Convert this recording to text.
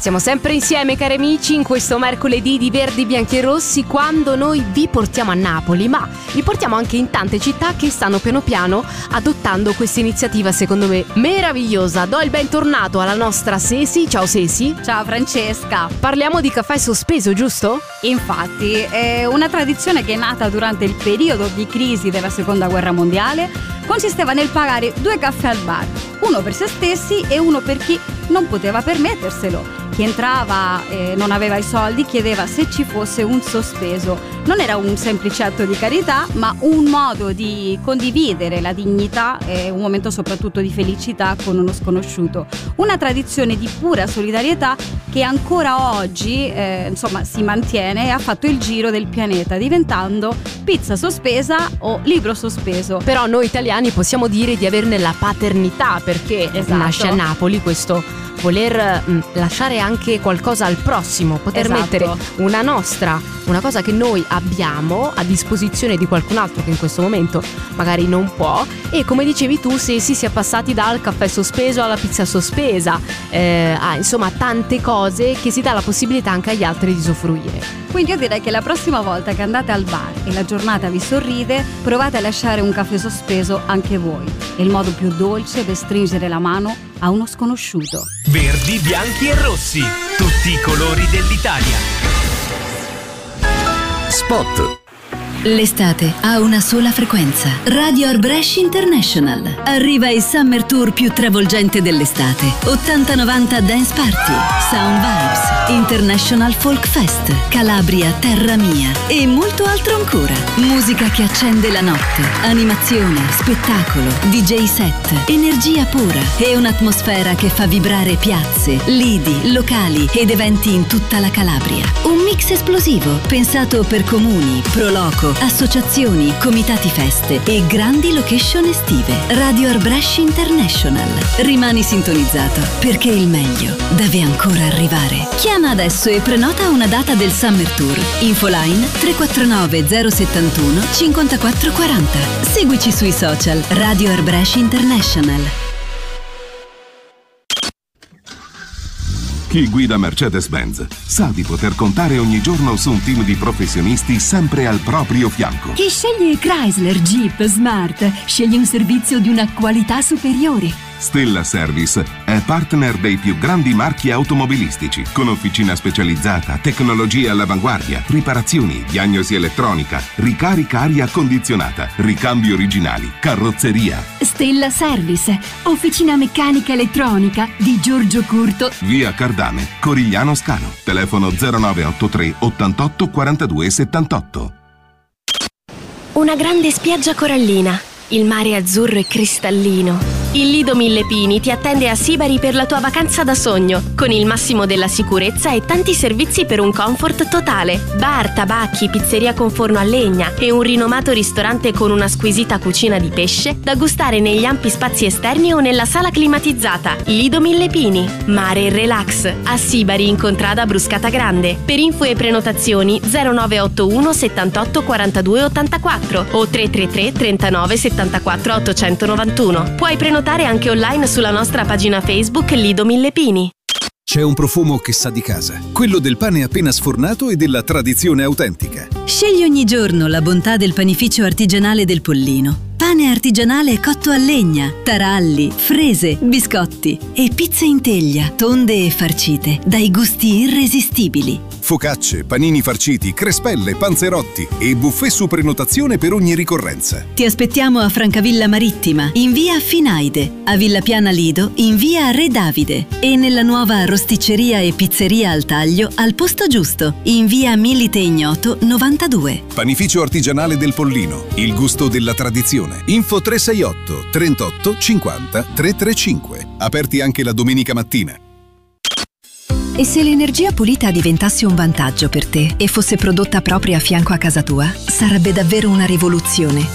Siamo sempre insieme, cari amici, in questo mercoledì di Verdi, Bianchi e Rossi, quando noi vi portiamo a Napoli, ma vi portiamo anche in tante città che stanno piano piano adottando questa iniziativa, secondo me, meravigliosa. Do il bentornato alla nostra Sesi. Ciao Sesi. Ciao Francesca. Parliamo di caffè sospeso, giusto? Infatti, è una tradizione che è nata durante il periodo di crisi della Seconda Guerra Mondiale. Consisteva nel pagare 2 caffè al bar, uno per se stessi e uno per chi non poteva permetterselo. Chi entrava e non aveva i soldi chiedeva se ci fosse un sospeso. Non era un semplice atto di carità, ma un modo di condividere la dignità e un momento soprattutto di felicità con uno sconosciuto. Una tradizione di pura solidarietà che ancora oggi si mantiene e ha fatto il giro del pianeta, diventando pizza sospesa o libro sospeso. Però noi italiani possiamo dire di averne la paternità, perché nasce a Napoli questo voler lasciare anche qualcosa al prossimo, poter mettere una cosa che noi abbiamo a disposizione di qualcun altro che in questo momento magari non può. E come dicevi tu, si è passati dal caffè sospeso alla pizza sospesa, insomma tante cose che si dà la possibilità anche agli altri di usufruire. Quindi io direi che la prossima volta che andate al bar e la giornata vi sorride, provate a lasciare un caffè sospeso anche voi. È il modo più dolce per stringere la mano a uno sconosciuto. Verdi, bianchi e rossi, tutti i colori dell'Italia. Spot. L'estate ha una sola frequenza. Radio Arbresh International. Arriva il Summer Tour più travolgente dell'estate. 80-90 Dance Party, Sound Vibes, International Folk Fest, Calabria Terra Mia e molto altro ancora. Musica che accende la notte, animazione, spettacolo, DJ set, energia pura e un'atmosfera che fa vibrare piazze, lidi, locali ed eventi in tutta la Calabria. Un mix esplosivo pensato per comuni, pro loco, associazioni, comitati feste e grandi location estive. Radio Arbresh International. Rimani sintonizzato perché il meglio deve ancora arrivare. Chiama adesso e prenota una data del Summer Tour. Infoline 349 071 5440. Seguici sui social. Radio Arbresh International. Chi guida Mercedes-Benz sa di poter contare ogni giorno su un team di professionisti sempre al proprio fianco. Chi sceglie Chrysler, Jeep, Smart sceglie un servizio di una qualità superiore. Stella Service è partner dei più grandi marchi automobilistici, con officina specializzata, tecnologie all'avanguardia, riparazioni, diagnosi elettronica, ricarica aria condizionata, ricambi originali, carrozzeria. Stella Service, officina meccanica elettronica di Giorgio Curto, Via Cardame, Corigliano Scalo. Telefono 0983 88 42 78. Una grande spiaggia corallina, il mare azzurro e cristallino. Il Lido Mille Pini ti attende a Sibari per la tua vacanza da sogno, con il massimo della sicurezza e tanti servizi per un comfort totale. Bar, tabacchi, pizzeria con forno a legna e un rinomato ristorante con una squisita cucina di pesce da gustare negli ampi spazi esterni o nella sala climatizzata. Lido Mille Pini, mare e relax, a Sibari in contrada Bruscata Grande. Per info e prenotazioni 0981 78 42 84 o 333 39 74 891. Puoi prenotare anche online sulla nostra pagina Facebook Lido Mille Pini. C'è un profumo che sa di casa, quello del pane appena sfornato e della tradizione autentica. Scegli ogni giorno la bontà del panificio artigianale del Pollino. Pane artigianale cotto a legna, taralli, frese, biscotti e pizze in teglia, tonde e farcite, dai gusti irresistibili. Focacce, panini farciti, crespelle, panzerotti e buffet su prenotazione per ogni ricorrenza. Ti aspettiamo a Francavilla Marittima, in via Finaide, a Villa Piana Lido, in via Re Davide e nella nuova rosticceria e pizzeria al taglio al posto giusto, in via Milite Ignoto 92. Panificio artigianale del Pollino, il gusto della tradizione. Info 368 38 50 335. Aperti anche la domenica mattina. E se l'energia pulita diventasse un vantaggio per te e fosse prodotta proprio a fianco a casa tua, sarebbe davvero una rivoluzione.